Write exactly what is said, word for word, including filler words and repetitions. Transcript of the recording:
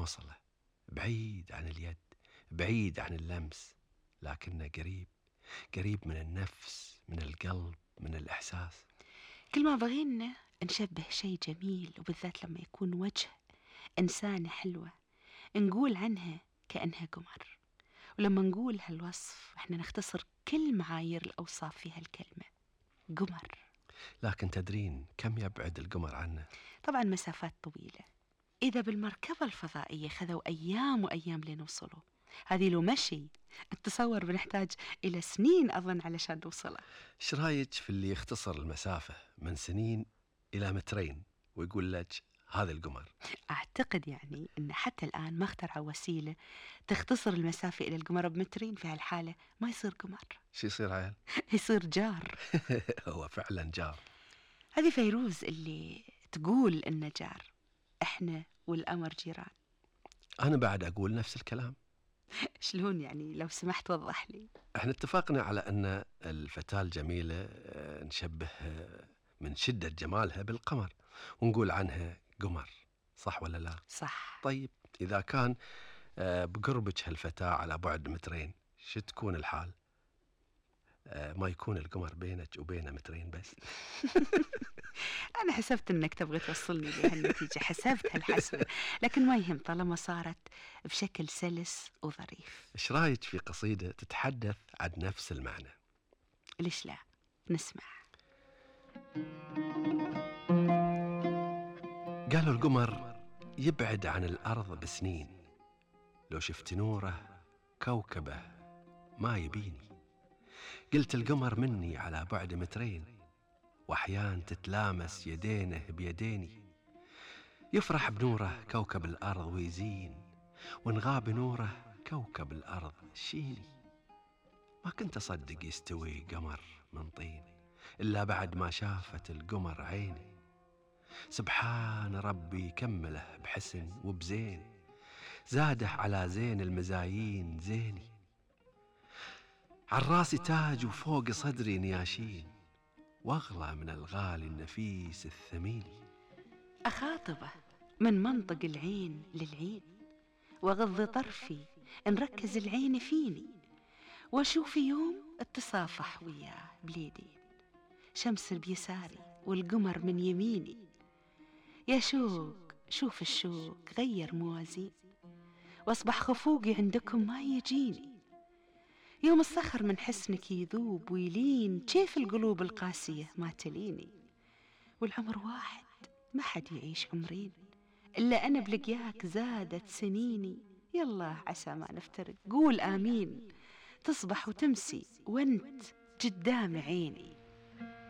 نوصله، بعيد عن اليد، بعيد عن اللمس، لكنه قريب، قريب من النفس، من القلب، من الإحساس. كل ما بغينا نشبه شيء جميل، وبالذات لما يكون وجه إنسانة حلوة، نقول عنها كأنها قمر. ولما نقول هالوصف احنا نختصر كل معايير الأوصاف في هالكلمة، قمر. لكن تدرين كم يبعد القمر عنا؟ طبعا مسافات طويلة. إذا بالمركبة الفضائية خذوا أيام وأيام لنوصله، هذه لو مشي التصور بنحتاج إلى سنين أظن علشان نوصله. ايش رايك في اللي يختصر المسافة من سنين إلى مترين ويقول لك هذا القمر؟ أعتقد يعني أن حتى الآن ما اخترعوا وسيلة تختصر المسافة إلى القمر بمترين. في هالحالة ما يصير قمر، شو يصير عيل؟ يصير جار. هو فعلا جار. هذه فيروز اللي تقول إنه جار، إحنا والقمر جيران. أنا بعد أقول نفس الكلام. شلون يعني؟ لو سمحت وضح لي. احنا اتفقنا على أن الفتاة الجميلة آه، نشبهها من شدة جمالها بالقمر ونقول عنها قمر، صح ولا لا؟ صح. طيب إذا كان آه، بقربك هالفتاة على بعد مترين، شو تكون الحال؟ آه، ما يكون القمر بينك وبينه مترين بس. أنا حسبت أنك تبغى توصلني لهالنتيجة، حسبت هالحسبة، لكن ما يهم طالما صارت بشكل سلس وظريف. ايش رايك في قصيدة تتحدث عن نفس المعنى؟ ليش لا؟ نسمع. قالوا القمر يبعد عن الأرض بسنين، لو شفت نوره كوكبه ما يبيني. قلت القمر مني على بعد مترين، وأحيان تتلامس يدينه بيديني. يفرح بنوره كوكب الأرض ويزين، وانغاب نوره كوكب الأرض شيني. ما كنت أصدق يستوي قمر من طين إلا بعد ما شافت القمر عيني. سبحان ربي كمله بحسن وبزين، زاده على زين المزايين زيني. عالراسي تاج وفوق صدري نياشين، واغلى من الغالي النفيس الثمين. أخاطبه من منطق العين للعين، وغض طرفي نركز العين فيني، واشوف يوم اتصافح وياه بليدين، شمس بيساري والقمر من يميني. يا شوق شوف الشوق غير موازين، واصبح خفوقي عندكم ما يجيني. يوم الصخر من حسنك يذوب ويلين، كيف القلوب القاسية ما تليني. والعمر واحد ما حد يعيش عمرين، إلا أنا بلقياك زادت سنيني. يلا عسى ما نفترق، قول آمين. تصبح وتمسي وانت قدام عيني.